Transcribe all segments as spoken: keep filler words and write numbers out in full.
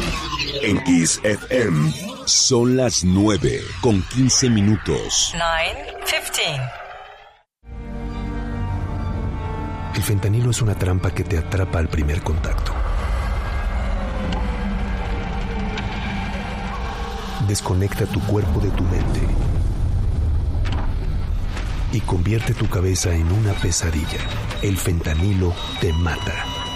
En Kiss F M son las nueve con quince minutos. nueve quince. El fentanilo es una trampa que te atrapa al primer contacto. Desconecta tu cuerpo de tu mente y convierte tu cabeza en una pesadilla. El fentanilo te mata.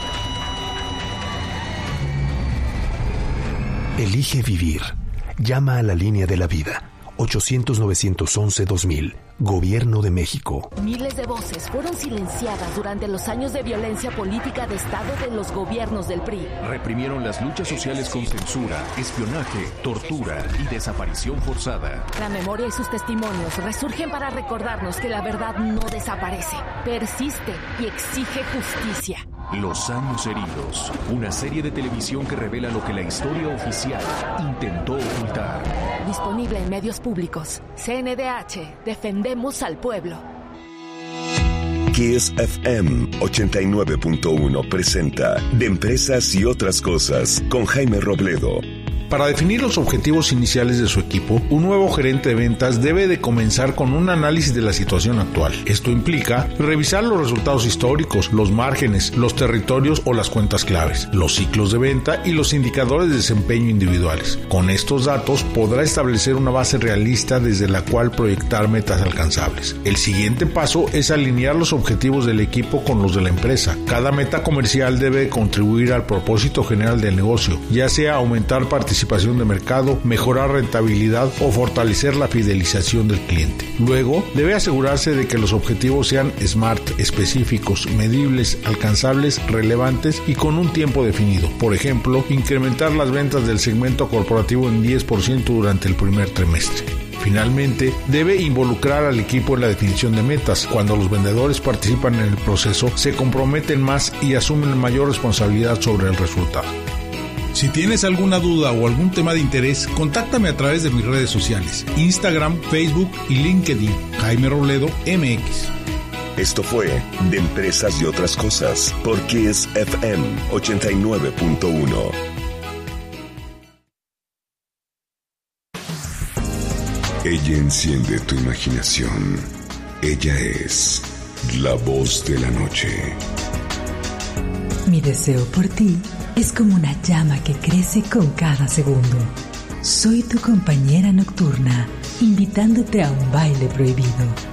Elige vivir. Llama a la línea de la vida. ochocientos, novecientos once, dos mil. Gobierno de México. Miles de voces fueron silenciadas durante los años de violencia política de Estado de los gobiernos del P R I. Reprimieron las luchas sociales con censura, espionaje, tortura y desaparición forzada. La memoria y sus testimonios resurgen para recordarnos que la verdad no desaparece, persiste y exige justicia. Los años heridos, una serie de televisión que revela lo que la historia oficial intentó ocultar. Disponible en medios públicos. C N D H, defendemos al pueblo. Kiss F M ochenta y nueve punto uno presenta De Empresas y Otras Cosas con Jaime Robledo. Para definir los objetivos iniciales de su equipo, un nuevo gerente de ventas debe de comenzar con un análisis de la situación actual. Esto implica revisar los resultados históricos, los márgenes, los territorios o las cuentas claves, los ciclos de venta y los indicadores de desempeño individuales. Con estos datos podrá establecer una base realista desde la cual proyectar metas alcanzables. El siguiente paso es alinear los objetivos del equipo con los de la empresa. Cada meta comercial debe contribuir al propósito general del negocio, ya sea aumentar participación participación de mercado, mejorar rentabilidad o fortalecer la fidelización del cliente. Luego, debe asegurarse de que los objetivos sean SMART, específicos, medibles, alcanzables, relevantes y con un tiempo definido. Por ejemplo, incrementar las ventas del segmento corporativo en diez por ciento durante el primer trimestre. Finalmente, debe involucrar al equipo en la definición de metas. Cuando los vendedores participan en el proceso, se comprometen más y asumen mayor responsabilidad sobre el resultado. Si tienes alguna duda o algún tema de interés, contáctame a través de mis redes sociales, Instagram, Facebook y LinkedIn, Jaime Robledo M X. Esto fue De Empresas y Otras Cosas por Kiss F M ochenta y nueve punto uno. Ella enciende tu imaginación. Ella es la voz de la noche. Mi deseo por ti es como una llama que crece con cada segundo. Soy tu compañera nocturna, invitándote a un baile prohibido.